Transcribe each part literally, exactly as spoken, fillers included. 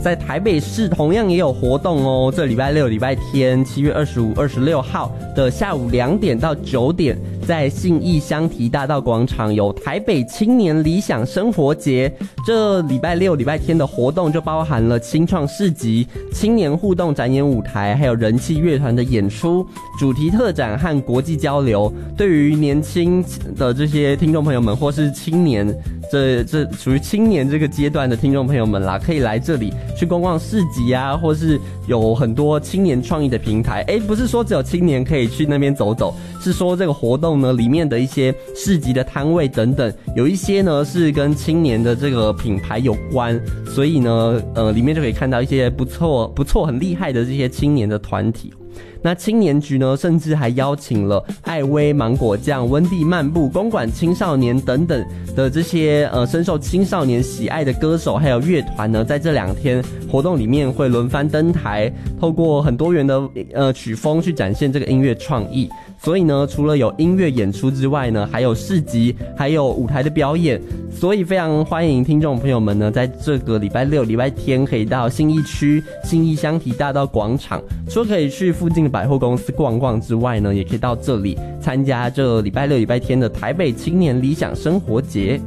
在台北市同样也有活动哦。这礼拜六、礼拜天，七月二十五、二十六号的下午两点到九点，在信义香堤大道广场有台北青年理想生活节。这礼拜六、礼拜天的活动就包含了青创市集、青年互动展演舞台，还有人气乐团的演出、主题特展和国际交流。对于年轻的这些听众朋友们，或是青年，这这属于青年这个阶段的听众朋友们啦，可以来这里去逛逛市集啊，或是有很多青年创意的平台。诶，不是说只有青年可以去那边走走，是说这个活动呢里面的一些市集的摊位等等，有一些呢是跟青年的这个品牌有关，所以呢呃里面就可以看到一些不错不错很厉害的这些青年的团体。那青年局呢，甚至还邀请了艾薇、芒果酱、温蒂漫步、公馆青少年等等的这些呃深受青少年喜爱的歌手还有乐团呢，在这两天活动里面会轮番登台，透过很多元的呃曲风去展现这个音乐创意。所以呢，除了有音乐演出之外呢，还有市集，还有舞台的表演。所以非常欢迎听众朋友们呢，在这个礼拜六、礼拜天可以到信义区信义香堤大道广场，除了可以去附近的百货公司逛逛之外呢，也可以到这里参加这礼拜六、礼拜天的台北青年理想生活节。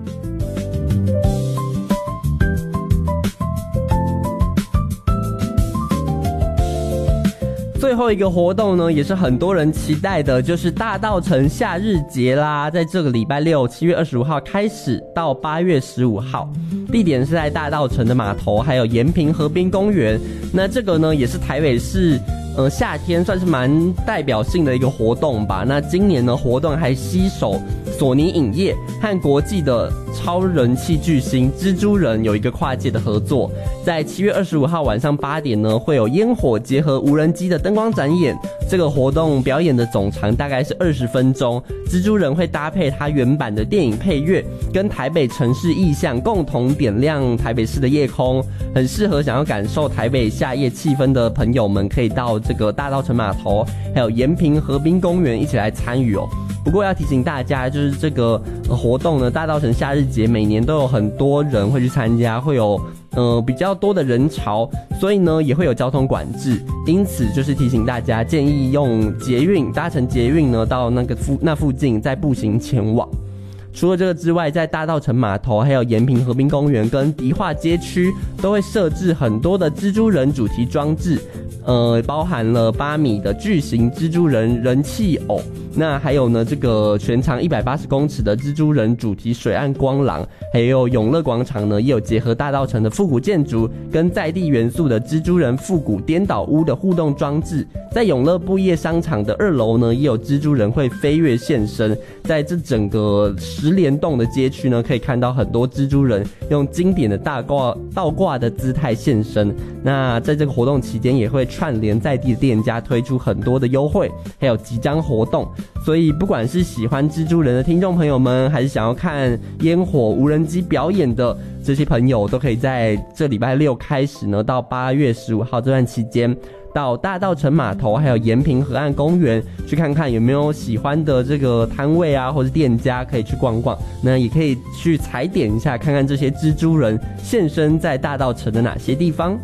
最后一个活动呢，也是很多人期待的，就是大稻埕夏日节啦。在这个礼拜六七月二十五号开始到八月十五号，地点是在大稻埕的码头还有延平河滨公园。那这个呢也是台北市呃夏天算是蛮代表性的一个活动吧。那今年呢活动还携手索尼影业和国际的超人气巨星蜘蛛人有一个跨界的合作。在七月二十五号晚上八点呢，会有烟火结合无人机的灯光展演。这个活动表演的总长大概是二十分钟，蜘蛛人会搭配他原版的电影配乐，跟台北城市意象共同点亮台北市的夜空，很适合想要感受台北夏夜气氛的朋友们，可以到这个大稻埕码头还有延平河滨公园一起来参与哦。不过要提醒大家，就是这个活动呢，大稻埕夏日节每年都有很多人会去参加，会有呃比较多的人潮，所以呢也会有交通管制，因此就是提醒大家，建议用捷运搭乘捷运呢到那个附那附近再步行前往。除了这个之外，在大稻埕码头还有延平河滨公园跟迪化街区都会设置很多的蜘蛛人主题装置，呃，包含了八米的巨型蜘蛛人人气偶，那还有呢这个全长一百八十公尺的蜘蛛人主题水岸光廊，还有永乐广场呢也有结合大稻埕的复古建筑跟在地元素的蜘蛛人复古颠倒屋的互动装置。在永乐布业商场的二楼呢也有蜘蛛人会飞跃现身，在这整个十联动的街区呢，可以看到很多蜘蛛人用经典的大挂倒挂的姿态现身。那在这个活动期间，也会串联在地的店家推出很多的优惠，还有即将活动。所以不管是喜欢蜘蛛人的听众朋友们，还是想要看烟火无人机表演的这些朋友，都可以在这礼拜六开始呢，到八月十五号这段期间，到大稻埕码头还有延平河岸公园去看看有没有喜欢的这个摊位啊，或是店家可以去逛逛。那也可以去踩点一下，看看这些蜘蛛人现身在大稻埕的哪些地方。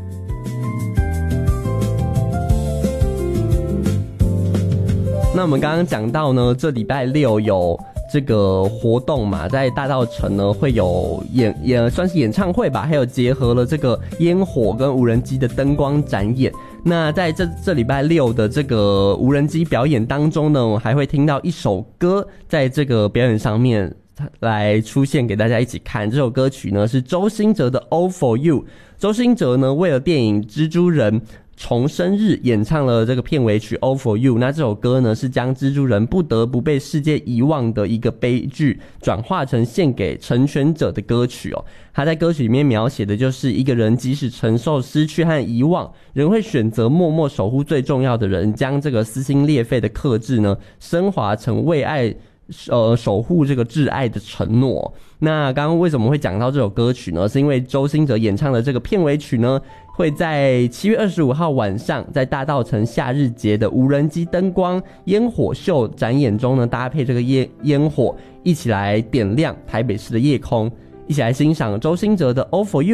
那我们刚刚讲到呢，这礼拜六有这个活动嘛，在大稻埕呢会有演也算是演唱会吧，还有结合了这个烟火跟无人机的灯光展演。那在这这礼拜六的这个无人机表演当中呢，我还会听到一首歌在这个表演上面来出现给大家一起看。这首歌曲呢是周兴哲的 All For You。 周兴哲呢为了电影蜘蛛人重生日演唱了这个片尾曲 All For You。 那这首歌呢是将蜘蛛人不得不被世界遗忘的一个悲剧转化成献给成全者的歌曲哦。他在歌曲里面描写的就是一个人即使承受失去和遗忘，仍会选择默默守护最重要的人，将这个撕心裂肺的克制呢升华成为爱呃守护这个挚爱的承诺。那刚刚为什么会讲到这首歌曲呢？是因为周兴哲演唱的这个片尾曲呢会在七月二十五号晚上，在大稻埕夏日节的无人机灯光烟火秀展演中呢，搭配这个烟烟火，一起来点亮台北市的夜空，一起来欣赏周兴哲的 All For You。